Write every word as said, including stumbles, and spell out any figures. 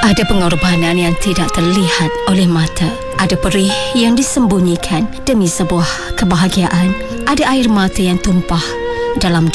Ada pengorbanan yang tidak terlihat oleh mata. Ada perih yang disembunyikan demi sebuah kebahagiaan. Ada air mata yang tumpah dalam